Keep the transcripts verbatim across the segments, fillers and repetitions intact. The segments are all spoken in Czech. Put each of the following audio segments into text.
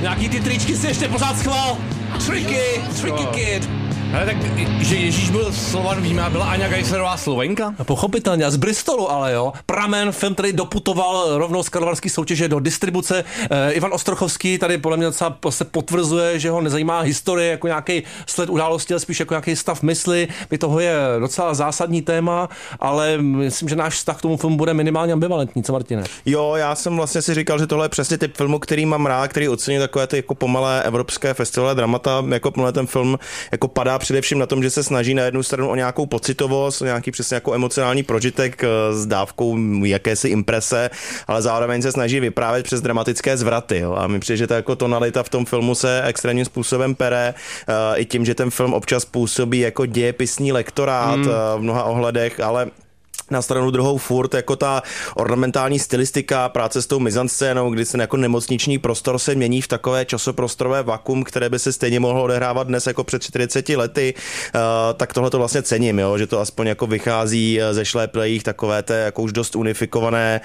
Nějaký ty tričky si ještě pořád schvál. Tricky, tricky kid. Ale tak, že Ježíš byl Slovan, víme, a byla Aňa Geislerová Slovenka? Pochopitelně, z Bristolu ale jo. Pramen, film, který doputoval rovnou z karlovarské soutěže do distribuce. E, Ivan Ostrochovský tady podle mě docela se potvrzuje, že ho nezajímá historie jako nějaký sled události, ale spíš jako nějaký stav mysli. By toho je docela zásadní téma, ale myslím, že náš vztah k tomu filmu bude minimálně ambivalentní. Co, Martine? Jo, já jsem vlastně si říkal, že tohle je přesně typ filmu, který mám rád, který oceňuje takové ty jako pomalé evropské festivalové dramata. Jako ten film jako padá především na tom, že se snaží na jednu stranu o nějakou pocitovost, o nějaký přesně jako emocionální prožitek s dávkou jakési imprese, ale zároveň se snaží vyprávět přes dramatické zvraty. Jo. A mi přijde, že ta jako tonalita v tom filmu se extrémním způsobem pere, uh, i tím, že ten film občas působí jako dějepisný lektorát mm. uh, v mnoha ohledech, ale na stranu druhou furt jako ta ornamentální stylistika, práce s tou mizanscénou, kdy se jako nemocniční prostor se mění v takové časoprostorové vakuum, které by se stejně mohlo odehrávat dnes jako před čtyřiceti lety, uh, tak tohle to vlastně cením, jo, že to aspoň jako vychází ze šléplejích takové té jako už dost unifikované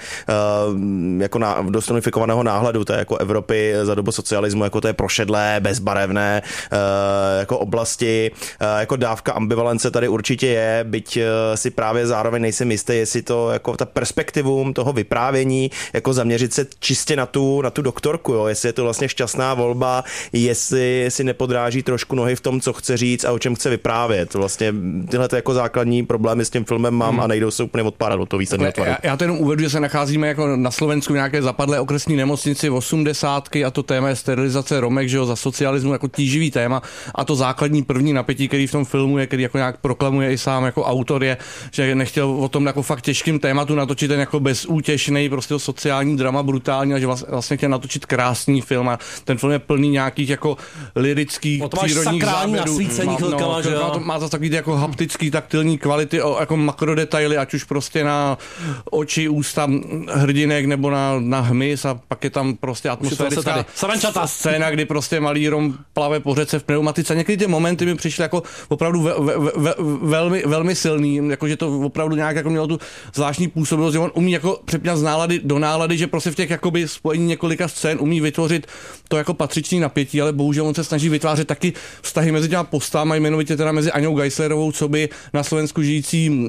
uh, jako na, dost unifikovaného náhledu té jako Evropy za dobu socialismu, jako té prošedlé, bezbarevné uh, jako oblasti, uh, jako dávka ambivalence tady určitě je, byť uh, si právě zároveň nejsem jistý, jestli to jako ta perspektivum toho vyprávění, jako zaměřit se čistě na tu, na tu doktorku, jo, jestli je to vlastně šťastná volba, jestli si nepodráží trošku nohy v tom, co chce říct a o čem chce vyprávět. Vlastně tyhle jako základní problémy s tím filmem mám hmm. a nejdou se úplně odpárat od toho výsledného tvaru. Já, já to jenom uvedu, že se nacházíme jako na Slovensku v nějaké zapadlé okresní nemocnici v osmdesátky a to téma je sterilizace Romek, že jo, za socialismu jako tíživý téma a to základní první napětí, který v tom filmu je, který jako nějak proklamuje i sám jako autor je, že nechtěl o tom jako fakt těžkým tématu natočit ten jako bezútěšný prostě sociální drama brutální a že vlastně chtěl natočit krásný film a ten film je plný nějakých jako lirických přírodních záběrů. Má, chvilkama, no, má, má to takový jako haptický, taktilní kvality, o, jako makrodetaily, ať už prostě na oči, ústa hrdinek nebo na, na hmyz a pak je tam prostě atmosférická scéna, kdy prostě malý Rom plave po řece v pneumatice. Někdy ty momenty mi přišly jako opravdu ve, ve, ve, velmi, velmi silný, jakože to opravdu nějak jako mělo tu zvláštní působivost, že on umí jako přepňat z nálady do nálady, že prostě v těch jakoby spojení několika scén umí vytvořit to jako patřičný napětí, ale bohužel on se snaží vytvářet taky vztahy mezi těma postama, jmenovitě teda mezi Aňou Geislerovou, co by na Slovensku žijící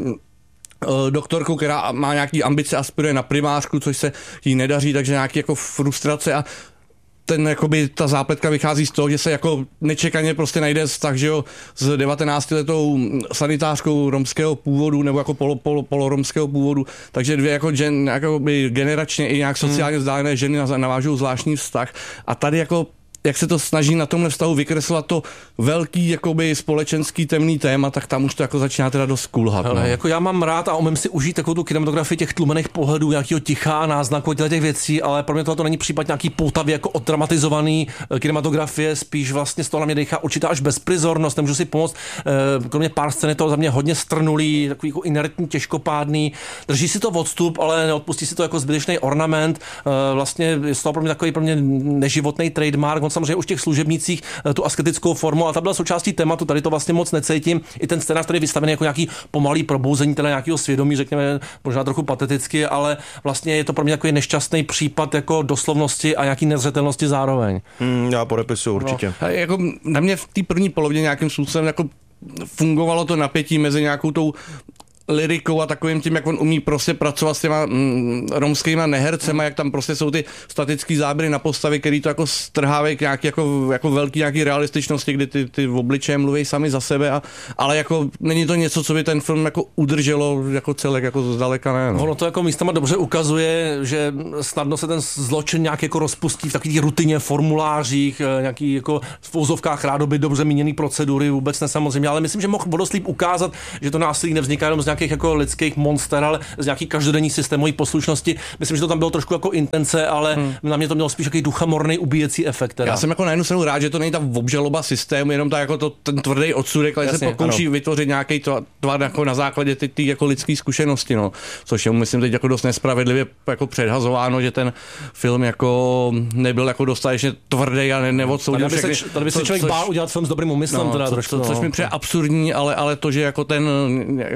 doktorkou, která má nějaký ambice, aspiruje na primářku, což se jí nedaří, takže nějaký jako frustrace a ten, jakoby, ta zápletka vychází z toho, že se jako nečekaně prostě najde vztah, že jo, s devatenáctiletou sanitářkou romského původu nebo jako polo, polo, poloromského původu, takže dvě jako, gen, jako by generačně i nějak sociálně vzdálené ženy navážou zvláštní vztah a tady jako jak se to snaží na tomhle vztahu vykreslovat to velký jakoby společenský temný téma, tak tam už to jako začíná teda dost kulhat. Hele, no. Jako já mám rád a umím si užít takovou tu kinematografii těch tlumených pohledů, nějakého ticha, náznaku těch věcí, ale pro mě tohle to není případ nějaký poutavě jako oddramatizovaný kinematografie, spíš vlastně z toho na mě dechá určitá až bezprizornost, nemůžu si pomoct. Kromě pár scén je to za mě hodně strnulý, takový jako inertní, těžkopádný, drží si to odstup, ale neodpustí si to jako zbytečný ornament. Vlastně je to pro mě takový pro mě neživotný trademark. Samozřejmě už v těch služebnicích tu asketickou formu, a ta byla součástí tématu, tady to vlastně moc necítím. I ten scénář tady je vystavený jako nějaký pomalý probouzení teda nějakého svědomí, řekněme, možná trochu pateticky, ale vlastně je to pro mě takový nešťastný případ jako doslovnosti a nějaký nezřetelnosti zároveň. Hmm, já podepisuju určitě. No, jako na mě v té první polovině nějakým způsobem jako fungovalo to napětí mezi nějakou tou lirikou a takovým tím, jak on umí prostě pracovat s těma mm, romskýma nehercema, jak tam prostě jsou ty statický záběry na postavy, který to jako strhávají k nějaký jako, jako velký nějaký realističnosti, kdy ty, ty obličeje mluví sami za sebe, a, ale jako není to něco, co by ten film jako udrželo jako celek, jako zdaleka ne. No. Ono to jako místama dobře ukazuje, že snadno se ten zločin nějak jako rozpustí v takových rutině, formulářích, nějaký jako v úzovkách rádoby dobře míněný procedury, vůbec ne samozřejmě, ale myslím, že mohl vodoslíp ukázat, že to násilí nevzniká jenom z nějakých jako lidských monster, ale z nějaký každodenní systémové poslušnosti. Myslím, že to tam bylo trošku jako intence, ale hmm. na mě to mělo spíš takový duchamorný ubíjecí efekt. Teda. Já jsem jako na jednu stranu rád, že to není ta obžaloba systému, jenom ta jako to, ten tvrdý odsudek, ale se pokouší ano. vytvořit nějaký tvar jako na základě ty, ty jako lidské zkušenosti, no. Což je, myslím, teď jako dost nespravedlivě jako předhazováno, že ten film jako nebyl jako dostatečně tvrdý a ne, neodsoudil všechny. Tady by se, tady by se člověk bál udělat film s dobrým úmyslem, no, teda co, trošku. Co, což no. mi přijde absurdní, ale, ale to, že jako ten jako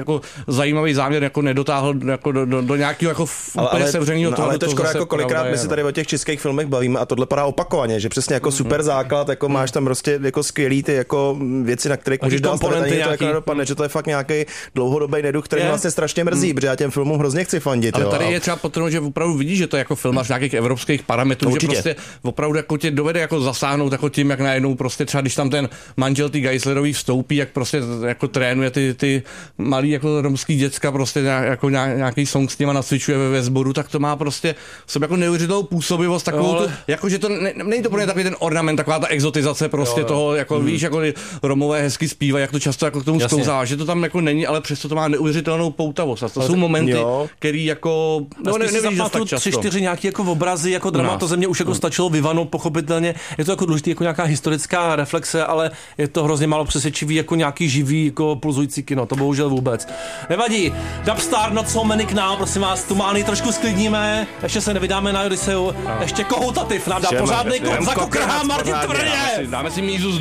zajímavý záměr jako nedotáhl jako do, do, do nějakého jako úplně sevřenýho toho. Ale to škoda, jako kolikrát my si tady o těch českých filmech bavíme a tohle padá opakovaně, že přesně jako super základ, jako máš tam prostě jako skvělý ty jako věci, na kterých můžeš dát stavit, ani to jako nedopadne, že to je fakt nějaký dlouhodobý neduch, který mě vlastně strašně mrzí, protože já těm filmům hrozně chci fandit. Ale jo, tady a... je třeba potrhnout, že opravdu vidíš, že to je jako film až nějakých evropských parametrů, že prostě opravdu jako tě dovede jako zasáhnout jako tím, jak najednou prostě třeba když tam ten manžel ty Geislerový vstoupí, jak prostě jako trénuje ty, ty malý jako romský děcka, prostě jako nějaký song s nima nacvičuje ve, ve sboru, tak to má prostě sobě jako neuvěřitelnou působivost, takovou jo, ale... tu, jako že to ne, není to pro ně takový ten ornament, taková ta exotizace prostě jo, jo. toho, jako hmm. víš, jako Romové hezky zpívají, jak to často jako k tomu sklouzá, že to tam jako není, ale přesto to má neuvěřitelnou poutavost. A to ale jsou momenty, jo. který jako no, ne, nevíš, tak často. Tři, čtyři nějaký jako obrazy, jako drama, to ze mě už jako stačilo vyvanout, pochopitelně. Je to jako důležitý, jako nějaká historická reflexe, ale je to hrozně málo přesvědčivý, jako nějaký živý, jako pulzující kino. To bohužel vůbec. Nevadí. Dubstar, Not So Many k nám, prosím vás, tu mány trošku sklidníme. Ještě se nevydáme na Odiseu. Ještě kohoutativ nám dá pořádnej kohout za Kokrha, Martin Tvrdě. Dáme si mízu